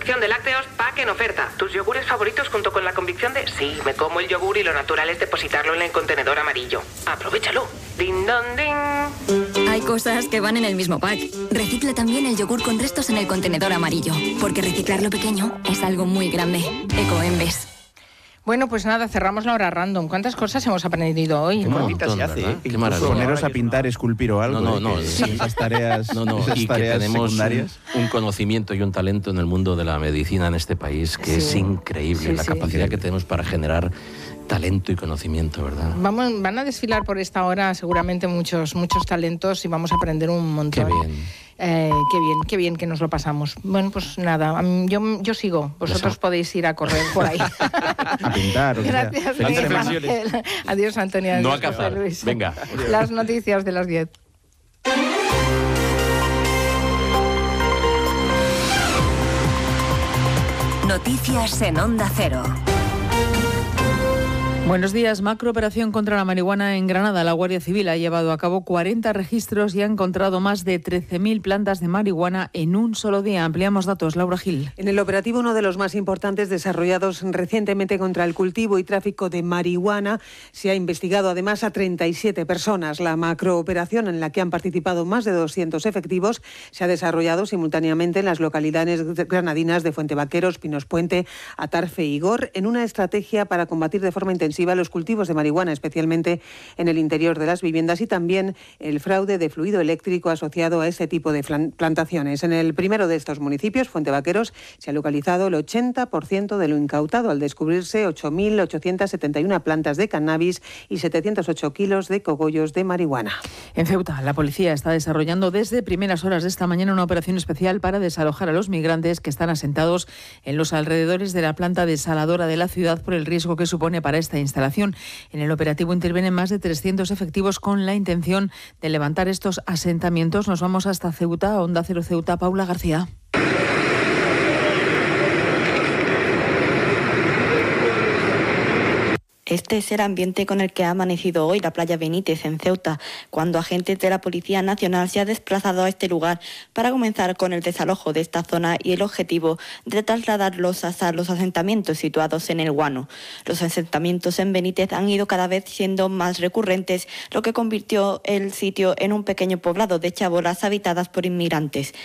sección de lácteos, pack en oferta. Tus yogures favoritos junto con la convicción de sí, me como el yogur y lo natural es depositarlo en el contenedor amarillo. Aprovéchalo. Din don din. Hay cosas que van en el mismo pack. Recicla también el yogur con restos en el contenedor amarillo, porque reciclar lo pequeño es algo muy grande. Ecoembes. Bueno, pues nada, cerramos la hora random. ¿Cuántas cosas hemos aprendido hoy? Qué bonita se hace, Qué maravilla. Poneros a pintar, esculpir o algo. No. Esas tareas, y que tenemos secundarias. un conocimiento y un talento en el mundo de la medicina en este país que es increíble. La capacidad que tenemos para generar talento y conocimiento, ¿verdad? Van a desfilar por esta hora seguramente muchos talentos y vamos a aprender un montón. Qué bien. Qué bien que nos lo pasamos. Bueno, pues nada, yo sigo. Vosotros podéis ir a correr por ahí. A pintar. Gracias. Adiós, Antonio. Adiós, no a cazar. Luis. Venga. Las noticias de las 10. Noticias en Onda Cero. Buenos días. Macrooperación contra la marihuana en Granada. La Guardia Civil ha llevado a cabo 40 registros y ha encontrado más de 13.000 plantas de marihuana en un solo día. Ampliamos datos. Laura Gil. En el operativo, uno de los más importantes desarrollados recientemente contra el cultivo y tráfico de marihuana, se ha investigado además a 37 personas. La macrooperación, en la que han participado más de 200 efectivos, se ha desarrollado simultáneamente en las localidades granadinas de Fuente Vaqueros, Pinos Puente, Atarfe y Gor, en una estrategia para combatir de forma intensiva los cultivos de marihuana, especialmente en el interior de las viviendas, y también el fraude de fluido eléctrico asociado a ese tipo de plantaciones. En el primero de estos municipios, Fuente Vaqueros, se ha localizado el 80% de lo incautado, al descubrirse 8.871 plantas de cannabis y 708 kilos de cogollos de marihuana. En Ceuta, la policía está desarrollando desde primeras horas de esta mañana una operación especial para desalojar a los migrantes que están asentados en los alrededores de la planta desaladora de la ciudad por el riesgo que supone para esta instalación. En el operativo intervienen más de 300 efectivos con la intención de levantar estos asentamientos. Nos vamos hasta Ceuta, Onda Cero Ceuta, Paula García. Este es el ambiente con el que ha amanecido hoy la playa Benítez en Ceuta, cuando agentes de la Policía Nacional se han desplazado a este lugar para comenzar con el desalojo de esta zona y el objetivo de trasladarlos hasta los asentamientos situados en el Guano. Los asentamientos en Benítez han ido cada vez siendo más recurrentes, lo que convirtió el sitio en un pequeño poblado de chabolas habitadas por inmigrantes.